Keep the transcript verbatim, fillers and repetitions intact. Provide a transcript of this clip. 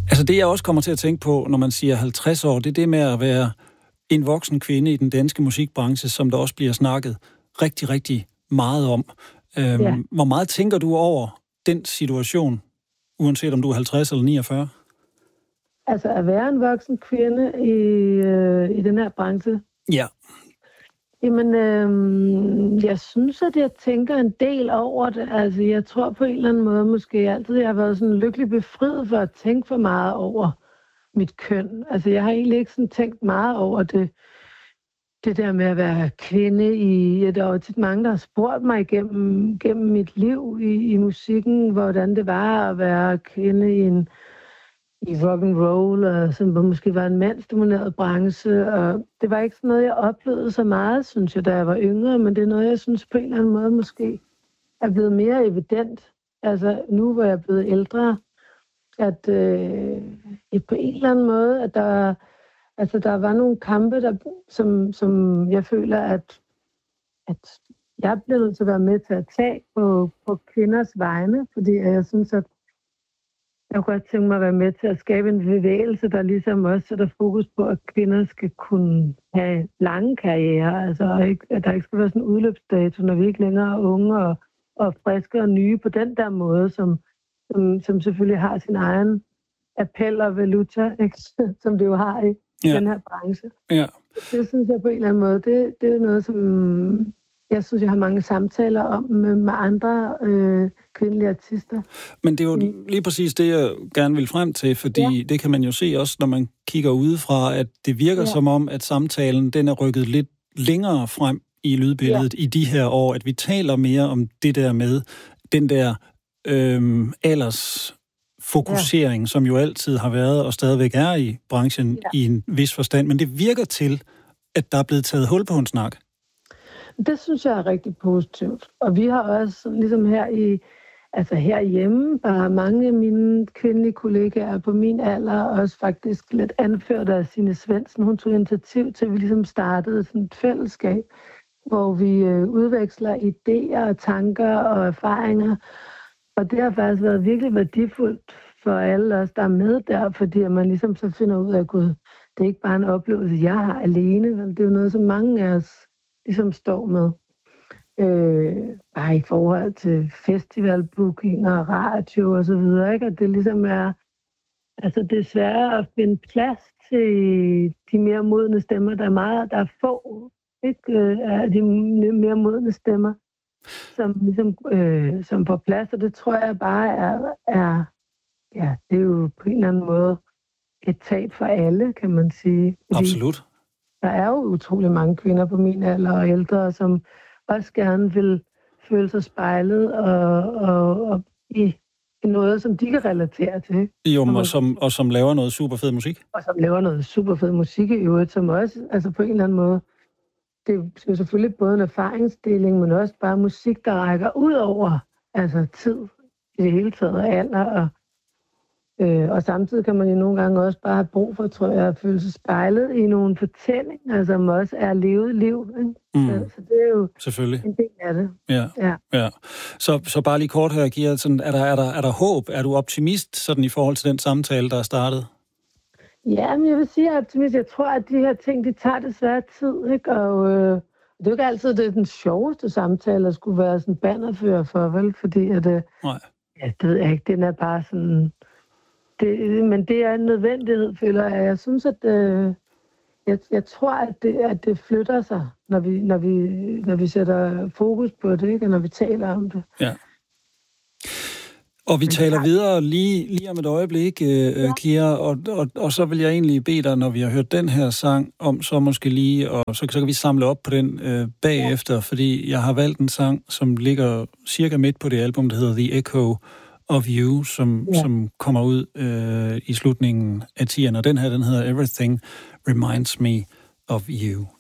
Altså det, jeg også kommer til at tænke på, når man siger halvtreds år, det er det med at være en voksen kvinde i den danske musikbranche, som der også bliver snakket rigtig, rigtig meget om. Øhm, ja. Hvor meget tænker du over den situation, uanset om du er halvtreds eller niogfyrre? Altså at være en voksen kvinde i, øh, i den her branche? Ja. Jamen, øh, jeg synes, at jeg tænker en del over det. Altså, jeg tror på en eller anden måde måske altid, jeg har været sådan lykkelig befriet for at tænke for meget over mit køn. Altså, jeg har egentlig ikke sådan tænkt meget over det, det der med at være kvinde i... Ja, der er jo tit mange, der har spurgt mig igennem, gennem mit liv i, i musikken, hvordan det var at være kvinde i en... i rock and roll, og som måske var en mandsdomineret branche, og det var ikke sådan noget, jeg oplevede så meget, synes jeg, da jeg var yngre, men det er noget, jeg synes på en eller anden måde måske er blevet mere evident. Altså nu, hvor jeg er blevet ældre, at øh, på en eller anden måde, at der, altså, der var nogle kampe, der, som, som jeg føler, at, at jeg blev nødt til at være med til at tage på, på kvinders vegne, fordi jeg synes, at jeg kunne godt tænke mig at være med til at skabe en bevægelse, der ligesom også sætter fokus på, at kvinder skal kunne have lange karrierer. Altså at der ikke skal være sådan en udløbsdato, når vi ikke længere er unge og, og friske og nye på den der måde, som, som, som selvfølgelig har sin egen appel og valuta, ikke? Som det jo har i ja. den her branche. Ja. Det synes jeg på en eller anden måde, det, det er noget, som... Jeg synes, jeg har mange samtaler om med, med andre øh, kvindelige artister. Men det er jo lige præcis det, jeg gerne vil frem til, fordi ja. det kan man jo se også, når man kigger udefra, at det virker ja. som om, at samtalen den er rykket lidt længere frem i lydbilledet ja. i de her år, at vi taler mere om det der med den der øh, aldersfokusering, ja. som jo altid har været og stadigvæk er i branchen ja. i en vis forstand. Men det virker til, at der er blevet taget hul på en snak. Det synes jeg er rigtig positivt. Og vi har også, ligesom her i, altså herhjemme, bare mange af mine kvindelige kollegaer på min alder, også faktisk lidt anført af Signe Svendsen. Hun tog initiativ til, at vi ligesom startede sådan et fællesskab, hvor vi øh, udveksler idéer og tanker og erfaringer. Og det har faktisk været virkelig værdifuldt for alle os, der er med der, fordi man ligesom så finder ud af, at Gud, det er ikke bare en oplevelse, jeg har alene. Det er jo noget, som mange af os ligesom står med. Øh, bare i forhold til festivalbookinger, radio og så videre, ikke? At det ligesom er, altså det er sværere at finde plads til de mere modne stemmer. Der er meget, der er få, ikke? Af de mere modne stemmer, som ligesom, øh, som får plads, og det tror jeg bare er, er, ja, det er jo på en eller anden måde et tab for alle, kan man sige. Fordi absolut. Der er jo utrolig mange kvinder på min alder og ældre, som også gerne vil føle sig spejlet og, og, og i noget, som de kan relatere til. Jo, og som, og som laver noget super fed musik. Og som laver noget super fed musik i øvrigt, som også, altså på en eller anden måde, det er jo selvfølgelig både en erfaringsdeling, men også bare musik, der rækker ud over altså tid i det hele taget, og alder og Øh, og samtidig kan man jo nogle gange også bare have brug for, tror jeg, at føle sig spejlet i nogle fortællinger, som også er levet liv. Ikke? Mm. Så, så det er jo selvfølgelig en del af det. Ja, ja. ja. Så, så bare lige kort her, Kira, sådan, er, der, er, der, er der håb? Er du optimist sådan, i forhold til den samtale, der er startet? Ja, men jeg vil sige, at jeg er optimist. Jeg tror, at de her ting, de tager desværre tid. Ikke? Og øh, det er jo ikke altid, det er den sjoveste samtale, at skulle være sådan bannerfører for, vel? Fordi at, øh, Nej. Ja, det ved jeg ikke. Den er bare sådan... Det, men det er en nødvendighed, føler jeg. Jeg synes, at øh, jeg, jeg tror, at det, at det flytter sig, når vi, når, vi, når vi sætter fokus på det, ikke? Og når vi taler om det. Ja. Og vi taler videre lige, lige om et øjeblik, øh, ja. Kira, og, og, og så vil jeg egentlig bede dig, når vi har hørt den her sang, om så måske lige, og så, så kan vi samle op på den øh, bagefter, ja. Fordi jeg har valgt en sang, som ligger cirka midt på det album, der hedder The Echo of You, som, ja. som kommer ud øh, i slutningen af tierne. Og den her, den hedder Everything Reminds Me of You.